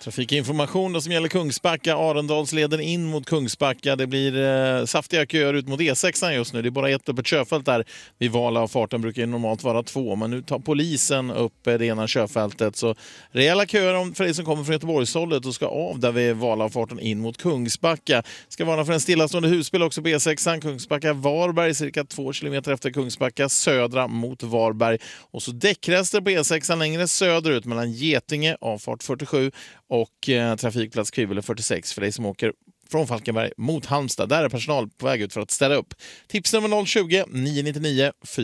Trafikinformation då som gäller Kungsbacka, Arendalsleden in mot Kungsbacka. Det blir saftiga köer ut mot E6 just nu. Det är bara ett öppet körfält där vid val av farten, brukar normalt vara 2. Men nu tar polisen upp det ena körfältet. Så rejäla köer för dig som kommer från Göteborgshållet och ska av där vid val av farten in mot Kungsbacka. Ska varna för en stillastående husbil också på E6. Kungsbacka-Varberg cirka 2 kilometer efter Kungsbacka södra mot Varberg. Och så däckrester på E6 längre söderut mellan Getinge, avfart 47 och trafikplats Kvibele 46 för dig som åker från Falkenberg mot Halmstad. Där är personal på väg ut för att ställa upp. Tips nummer 020 999 4.